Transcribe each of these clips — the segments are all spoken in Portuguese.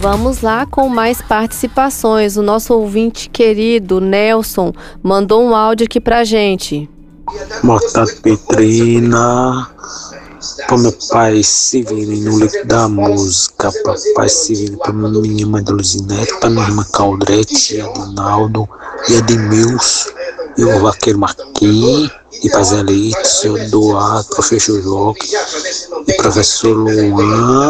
Vamos lá com mais participações. O nosso ouvinte querido, Nelson, mandou um áudio aqui pra gente. Boa tarde, Petrina. Para meu pai Severino no livro da música, papai Severino, para minha mãe Luzinete, para minha irmã Caldrete, Adinaldo e Edmilson, e o Vaqueiro Marquinhos, e para Zé Leite, senhor Eduardo, professor Joque, e professor Luan,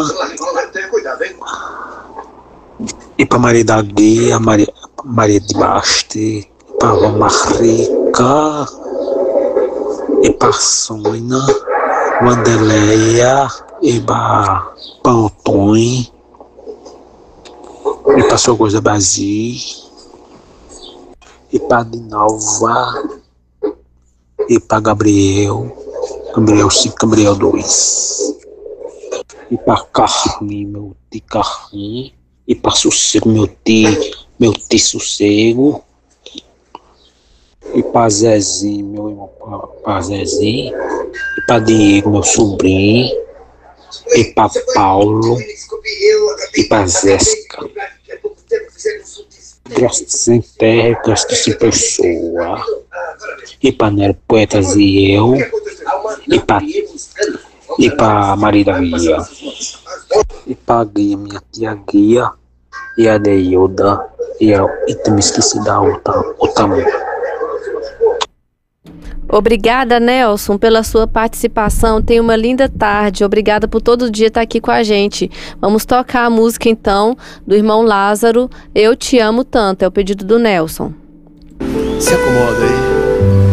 e para Maria da Guia, Maria de Baste, para a Marica, e para Sônia, Vandeleia, e para Antônio, e para Socorro da Brasil, e para Dinalva, e para Gabriel 5, Gabriel 2, e para Carlinhos, meu tio Carlinhos, e para Sossego, meu tio Sossego, e para Zezinho, meu irmão, para Zezinho, e para Diego, meu sobrinho, e para Paulo, e para Zéssica. Graças sem terra, graças sem pessoa, e para Nero Poetas e eu, e para Maria da Guia, e para Guia, minha tia Guia, e a Deilda, e também esqueci da outra mãe. Obrigada, Nelson, pela sua participação. Tenha uma linda tarde. Obrigada por todo dia estar aqui com a gente. Vamos tocar a música, então, do irmão Lázaro, Eu Te Amo Tanto. É o pedido do Nelson. Se acomoda aí.